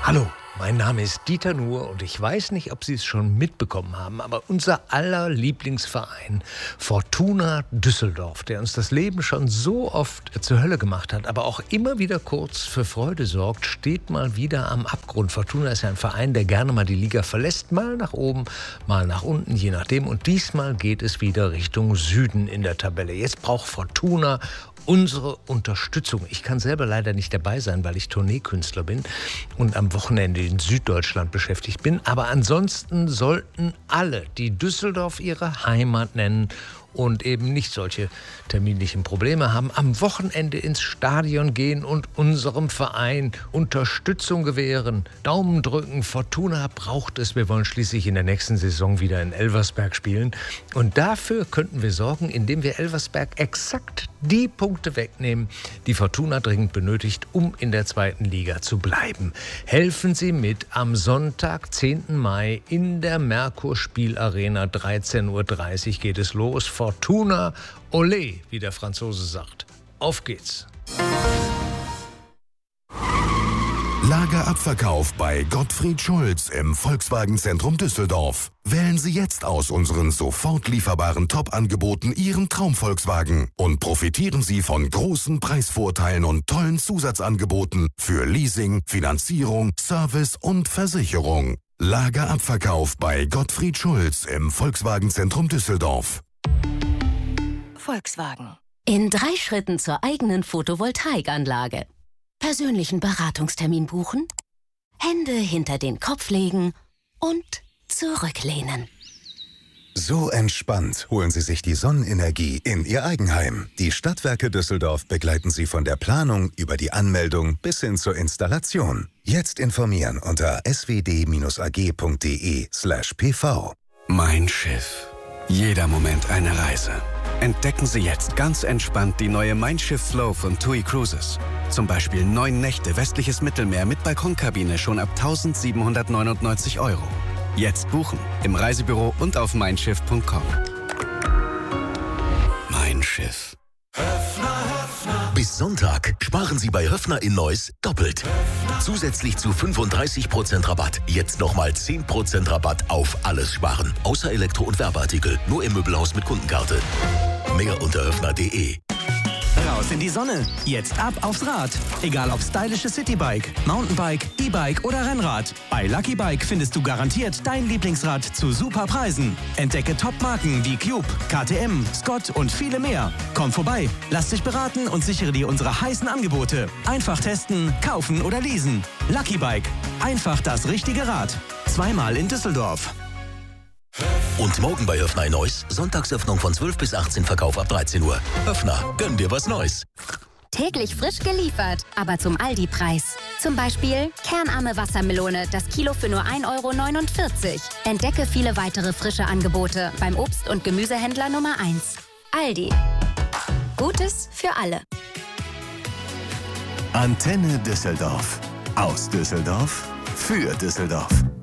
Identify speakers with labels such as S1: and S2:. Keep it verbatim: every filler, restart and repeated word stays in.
S1: Hallo, mein Name ist Dieter Nuhr und ich weiß nicht, ob Sie es schon mitbekommen haben, aber unser aller Lieblingsverein Fortuna Düsseldorf, der uns das Leben schon so oft zur Hölle gemacht hat, aber auch immer wieder kurz für Freude sorgt, steht mal wieder am Abgrund. Fortuna ist ja ein Verein, der gerne mal die Liga verlässt, mal nach oben, mal nach unten, je nachdem. Und diesmal geht es wieder Richtung Süden in der Tabelle. Jetzt braucht Fortuna unsere Unterstützung. Ich kann selber leider nicht dabei sein, weil ich Tourneekünstler bin und am Wochenende in Süddeutschland beschäftigt bin. Aber ansonsten sollten alle, die Düsseldorf ihre Heimat nennen und eben nicht solche terminlichen Probleme haben, am Wochenende ins Stadion gehen und unserem Verein Unterstützung gewähren. Daumen drücken, Fortuna braucht es. Wir wollen schließlich in der nächsten Saison wieder in Elversberg spielen. Und dafür könnten wir sorgen, indem wir Elversberg exakt die Punkte wegnehmen, die Fortuna dringend benötigt, um in der zweiten Liga zu bleiben. Helfen Sie mit am Sonntag, zehnten Mai in der Merkur Spielarena, dreizehn Uhr dreißig geht es los. Fortuna, olé, wie der Franzose sagt. Auf geht's.
S2: Lagerabverkauf bei Gottfried Schulz im Volkswagen-Zentrum Düsseldorf. Wählen Sie jetzt aus unseren sofort lieferbaren Top-Angeboten Ihren Traum-Volkswagen und profitieren Sie von großen Preisvorteilen und tollen Zusatzangeboten für Leasing, Finanzierung, Service und Versicherung. Lagerabverkauf bei Gottfried Schulz im Volkswagen-Zentrum Düsseldorf.
S3: Volkswagen. In drei Schritten zur eigenen Photovoltaikanlage. Persönlichen Beratungstermin buchen, Hände hinter den Kopf legen und zurücklehnen.
S4: So entspannt holen Sie sich die Sonnenenergie in Ihr Eigenheim. Die Stadtwerke Düsseldorf begleiten Sie von der Planung über die Anmeldung bis hin zur Installation. Jetzt informieren unter s w d a g punkt d e slash p v.
S5: Mein Schiff. Jeder Moment eine Reise. Entdecken Sie jetzt ganz entspannt die neue Mein Schiff Flow von TUI Cruises. Zum Beispiel neun Nächte westliches Mittelmeer mit Balkonkabine schon ab eintausendsiebenhundertneunundneunzig Euro. Jetzt buchen im Reisebüro und auf mein schiff punkt com. Mein Schiff.
S6: Bis Sonntag sparen Sie bei Höffner in Neuss doppelt. Zusätzlich zu fünfunddreißig Prozent Rabatt. Jetzt nochmal zehn Prozent Rabatt auf alles sparen. Außer Elektro- und Werbeartikel. Nur im Möbelhaus mit Kundenkarte. Mehr unter höffner punkt de.
S7: Raus in die Sonne. Jetzt ab aufs Rad. Egal ob stylische Citybike, Mountainbike, E-Bike oder Rennrad. Bei Lucky Bike findest du garantiert dein Lieblingsrad zu super Preisen. Entdecke Top-Marken wie Cube, K T M, Scott und viele mehr. Komm vorbei, lass dich beraten und sichere dir unsere heißen Angebote. Einfach testen, kaufen oder leasen. Lucky Bike. Einfach das richtige Rad. Zweimal in Düsseldorf.
S6: Und morgen bei Höffner in Neuss, Sonntagsöffnung von zwölf bis achtzehn, Verkauf ab dreizehn Uhr. Höffner, gönn dir was Neues.
S8: Täglich frisch geliefert, aber zum Aldi-Preis. Zum Beispiel kernarme Wassermelone, das Kilo für nur ein Euro neunundvierzig. Entdecke viele weitere frische Angebote beim Obst- und Gemüsehändler Nummer eins. Aldi. Gutes für alle.
S4: Antenne Düsseldorf. Aus Düsseldorf für Düsseldorf.